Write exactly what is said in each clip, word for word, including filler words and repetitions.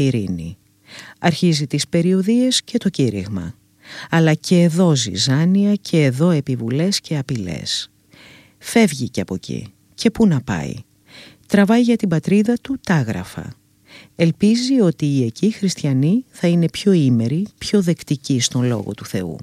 ειρήνη. Αρχίζει τις περιοδίες και το κήρυγμα. Αλλά και εδώ ζυζάνια και εδώ επιβουλές και απειλές. Φεύγει και από εκεί. Και πού να πάει? Τραβάει για την πατρίδα του τάγραφα. Ελπίζει ότι οι εκεί χριστιανοί θα είναι πιο ήμεροι, πιο δεκτικοί στον λόγο του Θεού.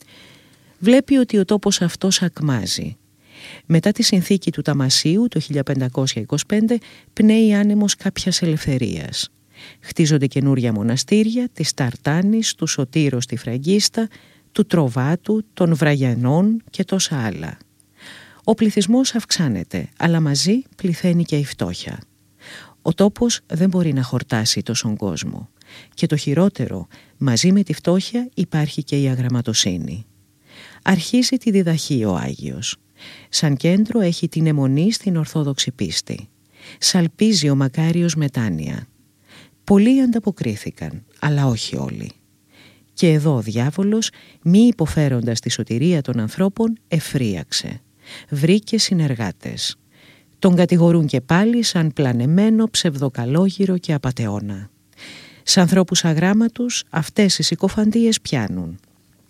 Βλέπει ότι ο τόπος αυτός ακμάζει. Μετά τη συνθήκη του Ταμασίου το χίλια πεντακόσια είκοσι πέντε πνέει άνεμος κάποιας ελευθερίας. Χτίζονται καινούρια μοναστήρια της Ταρτάνης, του Σωτήρος στη Φραγκίστα, του Τροβάτου, των Βραγιανών και τόσα άλλα. Ο πληθυσμός αυξάνεται, αλλά μαζί πληθαίνει και η φτώχεια. Ο τόπος δεν μπορεί να χορτάσει τόσον κόσμο. Και το χειρότερο, μαζί με τη φτώχεια υπάρχει και η αγραμματοσύνη. Αρχίζει τη διδαχή ο Άγιος. Σαν κέντρο έχει την αιμονή στην Ορθόδοξη πίστη. Σαλπίζει ο μακάριος μετάνοια. Πολλοί ανταποκρίθηκαν, αλλά όχι όλοι. Και εδώ ο διάβολος, μη υποφέροντας τη σωτηρία των ανθρώπων, εφρίαξε. Βρήκε συνεργάτες. Τον κατηγορούν και πάλι σαν πλανεμένο, ψευδοκαλόγυρο και απατεώνα. Σ' ανθρώπους αγράμματους αυτές οι συκοφαντίες πιάνουν.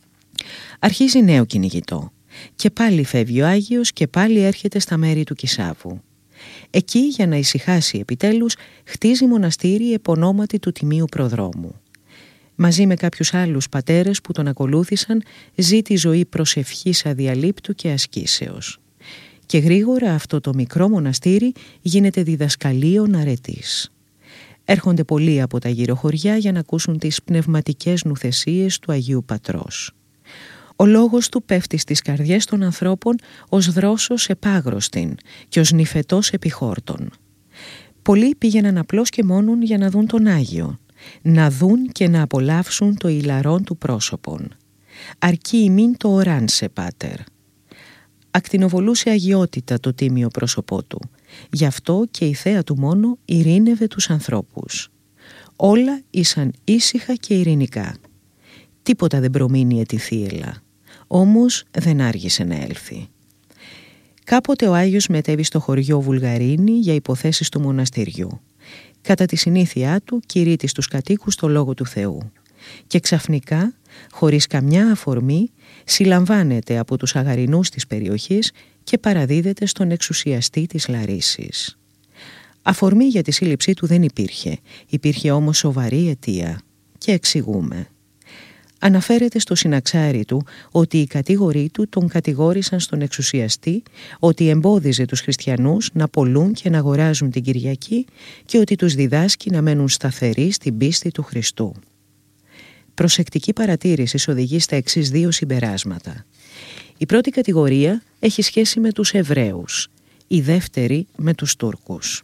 Αρχίζει νέο κυνηγητό. Και πάλι φεύγει ο Άγιος και πάλι έρχεται στα μέρη του Κισάβου. Εκεί, για να ησυχάσει επιτέλους, χτίζει μοναστήρι επωνόματι του Τιμίου Προδρόμου. Μαζί με κάποιους άλλους πατέρες που τον ακολούθησαν, ζει τη ζωή προσευχής αδιαλείπτου και ασκήσεως. Και γρήγορα αυτό το μικρό μοναστήρι γίνεται διδασκαλίων αρετής. Έρχονται πολλοί από τα γύρω χωριά για να ακούσουν τις πνευματικές νουθεσίες του Αγίου Πατρός. Ο λόγος του πέφτει στις καρδιές των ανθρώπων ως δρόσος επάγρωστην και ως νυφετός επιχόρτων. Πολλοί πήγαιναν απλώς και μόνον για να δουν τον Άγιο, να δουν και να απολαύσουν το ηλαρόν του πρόσωπον. Αρκεί ημίν το οράνσε, πάτερ. Ακτινοβολούσε αγιότητα το τίμιο πρόσωπό του. Γι' αυτό και η θέα του μόνο ειρήνευε τους ανθρώπους. Όλα ήσαν ήσυχα και ειρηνικά. Τίποτα δεν προμείνει τη θύελα. Όμως δεν άργησε να έλθει. Κάποτε ο Άγιος μετέβη στο χωριό Βουλγαρίνη για υποθέσεις του μοναστηριού. Κατά τη συνήθειά του κηρύττει στους κατοίκους το Λόγο του Θεού. Και ξαφνικά, χωρίς καμιά αφορμή, συλλαμβάνεται από τους αγαρινούς της περιοχής και παραδίδεται στον εξουσιαστή της Λαρίσης. Αφορμή για τη σύλληψή του δεν υπήρχε, υπήρχε όμως σοβαρή αιτία. Και εξηγούμε. Αναφέρεται στο συναξάρι του ότι οι κατηγοροί του τον κατηγόρησαν στον εξουσιαστή, ότι εμπόδιζε τους χριστιανούς να πωλούν και να αγοράζουν την Κυριακή και ότι τους διδάσκει να μένουν σταθεροί στην πίστη του Χριστού. Προσεκτική παρατήρηση οδηγεί στα εξής δύο συμπεράσματα. Η πρώτη κατηγορία έχει σχέση με τους Εβραίους, η δεύτερη με τους Τούρκους.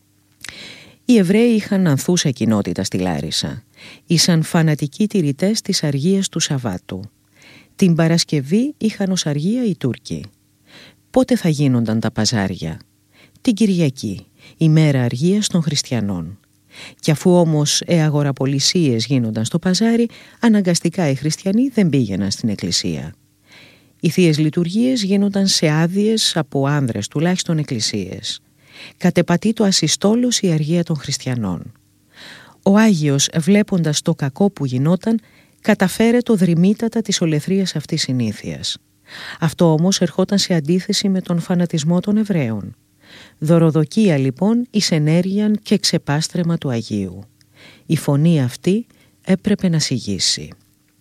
Οι Εβραίοι είχαν ανθούσα κοινότητα στη Λάρισα. Ήσαν φανατικοί τηρητές της αργίας του Σαββάτου. Την Παρασκευή είχαν ως αργία οι Τούρκοι. Πότε θα γίνονταν τα παζάρια? Την Κυριακή, ημέρα αργίας των χριστιανών. Κι αφού όμως εαγοραπολισίες γίνονταν στο παζάρι, αναγκαστικά οι χριστιανοί δεν πήγαιναν στην εκκλησία. Οι θείες λειτουργίες γίνονταν σε άδειες από άνδρες τουλάχιστον εκκλησίες. Κατεπατεί το ασυστόλος η αργία των χριστιανών. Ο Άγιος, βλέποντας το κακό που γινόταν, καταφέρε το δρυμύτατα της ολεθρίας αυτής συνήθειας. Αυτό όμως ερχόταν σε αντίθεση με τον φανατισμό των Εβραίων. Δωροδοκία λοιπόν εις ενέργειαν και ξεπάστρεμα του Αγίου. Η φωνή αυτή έπρεπε να σιγήσει.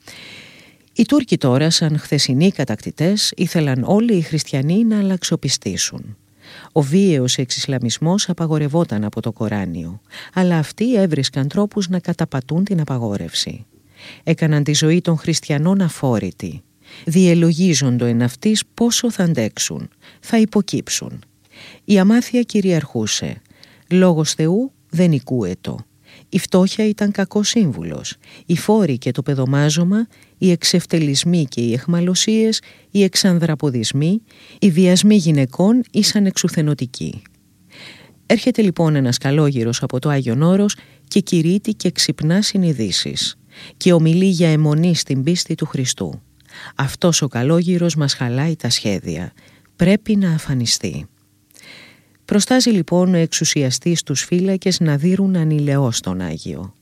Οι Τούρκοι τώρα, σαν χθεσινοί κατακτητές, ήθελαν όλοι οι χριστιανοί να αλλαξοπιστήσουν. Ο βίαιος εξισλαμισμός απαγορευόταν από το Κοράνιο, αλλά αυτοί έβρισκαν τρόπους να καταπατούν την απαγόρευση. Έκαναν τη ζωή των χριστιανών αφόρητη. Διελογίζοντο εν αυτής πόσο θα αντέξουν, θα υποκύψουν. Η αμάθεια κυριαρχούσε. Λόγος Θεού δεν οικούετο. Η φτώχεια ήταν κακός σύμβουλος. Οι φόροι και το παιδομάζωμα, οι εξευτελισμοί και οι εχμαλωσίες, οι εξανδραποδισμοί, οι βιασμοί γυναικών ήσαν εξουθενωτικοί. Έρχεται λοιπόν ένας καλόγυρος από το Άγιον Όρος και κηρύττει και ξυπνά συνειδήσεις και ομιλεί για αιμονή στην πίστη του Χριστού. Αυτός ο καλόγυρος μας χαλάει τα σχέδια. Πρέπει να αφανιστεί. Προστάζει λοιπόν ο εξουσιαστής τους φύλακες να δείρουν ανηλαιώς τον Άγιο.